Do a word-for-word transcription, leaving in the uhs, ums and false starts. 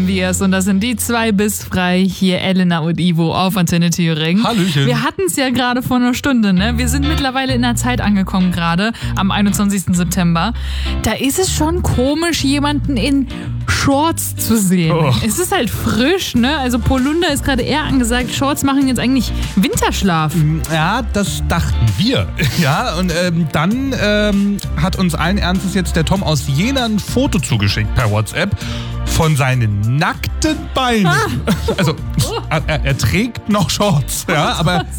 wir es. Und das sind die zwei bis frei hier, Elena und Ivo auf Antenne Thüringen. Hallöchen. Wir hatten es ja gerade vor einer Stunde, ne? Wir sind mittlerweile in der Zeit angekommen gerade, am einundzwanzigsten September. Da ist es schon komisch, jemanden in Shorts zu sehen. Oh. Es ist halt frisch, ne? Also Polunder ist gerade eher angesagt. Shorts machen jetzt eigentlich Winterschlaf. Ja, das dachten wir. Ja, und ähm, dann ähm, hat uns allen Ernstes jetzt der Tom aus Jena ein Foto zugeschickt per WhatsApp von seinen nackten Beinen. Ah. Also er, er trägt noch Shorts, ja, aber